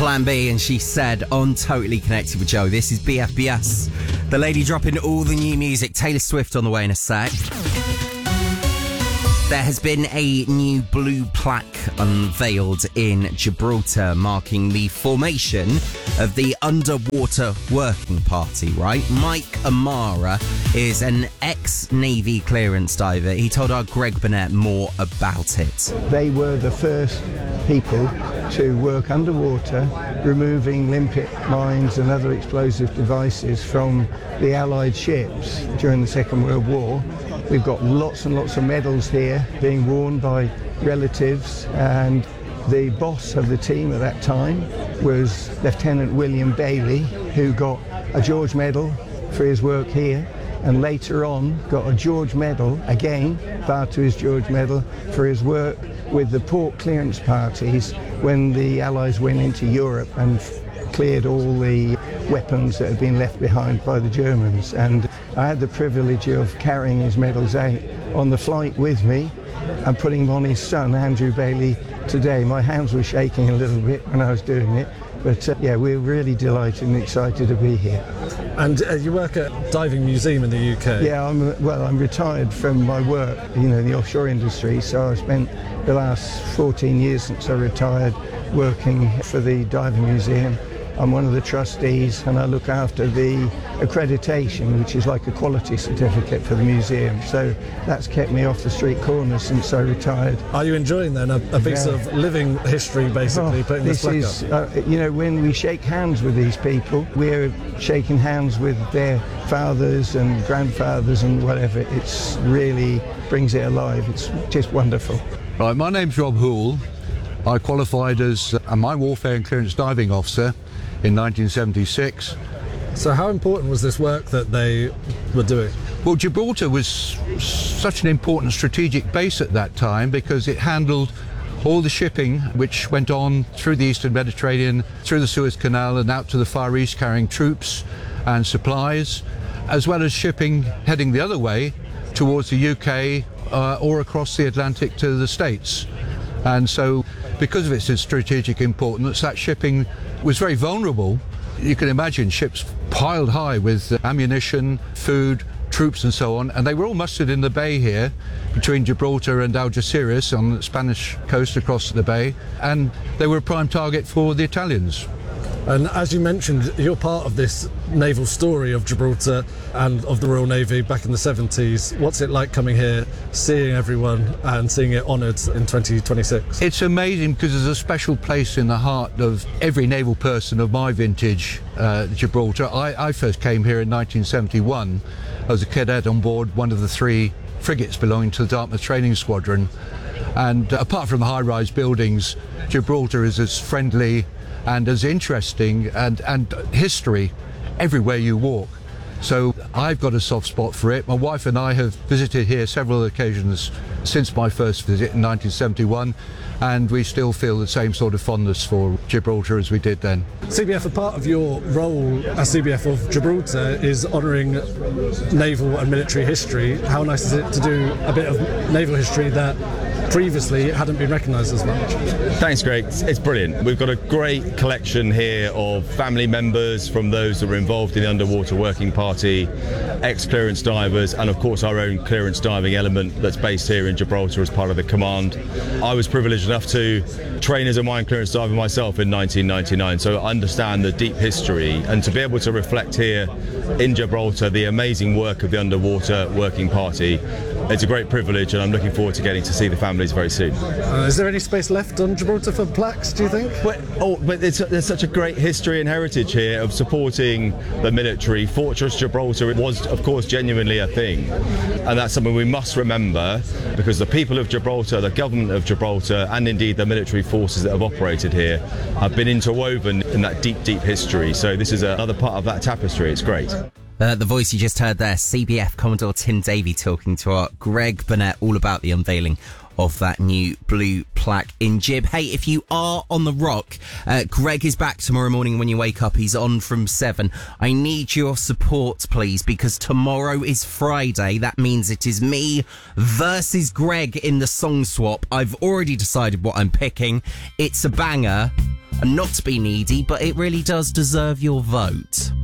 Plan B, and she said on Totally Connected with Joe. This is BFBS. The lady dropping all the new music. Taylor Swift on the way in a sec. There has been a new blue plaque unveiled in Gibraltar, marking the formation of the Underwater Working Party, right? Mike Amara is an ex-Navy clearance diver. He told our Greg Burnett more about it. They were the first people to work underwater, removing limpet mines and other explosive devices from the Allied ships during the Second World War. We've got lots and lots of medals here being worn by relatives, and the boss of the team at that time was Lieutenant William Bailey, who got a George Medal for his work here, and later on got a George Medal, again, bar to his George Medal, for his work with the port clearance parties when the Allies went into Europe and cleared all the weapons that had been left behind by the Germans. And I had the privilege of carrying his medals out on the flight with me and putting them on his son, Andrew Bailey, today. My hands were shaking a little bit when I was doing it, but yeah, we're really delighted and excited to be here. And you work at Diving Museum in the UK? Yeah, I'm retired from my work, the offshore industry, so I spent the last 14 years since I retired working for the Diving Museum. I'm one of the trustees, and I look after the accreditation, which is like a quality certificate for the museum. So that's kept me off the street corner since I retired. Are you enjoying then a piece of living history, basically, putting this plaque up? When we shake hands with these people, we're shaking hands with their fathers and grandfathers and whatever. It's really brings it alive. It's just wonderful. Right, my name's Rob Hoole. I qualified as a mine warfare and clearance diving officer in 1976. So how important was this work that they were doing? Well, Gibraltar was such an important strategic base at that time because it handled all the shipping which went on through the Eastern Mediterranean, through the Suez Canal and out to the Far East, carrying troops and supplies, as well as shipping heading the other way towards the UK or across the Atlantic to the States. And so, because of its strategic importance, that shipping was very vulnerable. You can imagine ships piled high with ammunition, food, troops and so on, and they were all mustered in the bay here between Gibraltar and Algeciras on the Spanish coast across the bay, and they were a prime target for the Italians. And as you mentioned, you're part of this naval story of Gibraltar and of the Royal Navy back in the 70s. What's it like coming here, seeing everyone and seeing it honoured in 2026? It's amazing because there's a special place in the heart of every naval person of my vintage, Gibraltar. I first came here in 1971 as a cadet on board one of the 3 frigates belonging to the Dartmouth Training Squadron. And apart from the high-rise buildings, Gibraltar is as friendly and as interesting and history everywhere you walk. So I've got a soft spot for it. My wife and I have visited here several occasions since my first visit in 1971, and we still feel the same sort of fondness for Gibraltar as we did then. CBF, a part of your role as CBF of Gibraltar is honouring naval and military history. How nice is it to do a bit of naval history that previously hadn't been recognised as much? Thanks, Greg. It's brilliant. We've got a great collection here of family members from those that were involved in the Underwater Working Party, ex-clearance divers, and of course our own clearance diving element that's based here in Gibraltar as part of the command. I was privileged enough to train as a mine clearance diver myself in 1999, so I understand the deep history, and to be able to reflect here in Gibraltar the amazing work of the Underwater Working Party, it's a great privilege, and I'm looking forward to getting to see the families very soon. Is there any space left on Gibraltar for plaques, do you think? But there's such a great history and heritage here of supporting the military. Fortress Gibraltar was, of course, genuinely a thing, and that's something we must remember, because the people of Gibraltar, the government of Gibraltar, and indeed the military forces that have operated here have been interwoven in that deep, deep history. So this is another part of that tapestry. It's great. The voice you just heard there, CBF Commodore Tim Davey talking to our Greg Burnett all about the unveiling of that new blue plaque in Gib. Hey, if you are on the rock, Greg is back tomorrow morning when you wake up. He's on from 7. I need your support, please, because tomorrow is Friday. That means it is me versus Greg in the song swap. I've already decided what I'm picking. It's a banger. And not to be needy, but it really does deserve your vote.